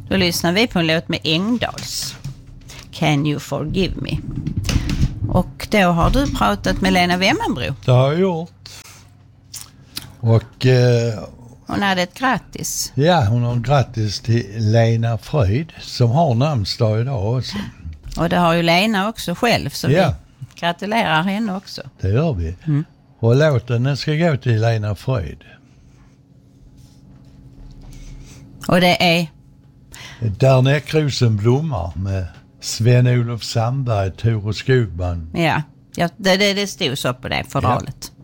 Då lyssnar vi på en låt med Engdahls. Can you forgive me? Och då har du pratat med Lena Wemmenbro. Det har jag gjort. Och hon hade ett grattis. Ja, hon har grattis till Lena Fröjd som har namnsdag idag också. Och det har ju Lena också själv, så vi gratulerar henne också. Det gör vi. Och låten ska gå till Lena Fröjd. Och det är? Där näckrosen blommar med Sven-Olof Sandberg, Tore Skogman. Ja, det stod så på det fördralet.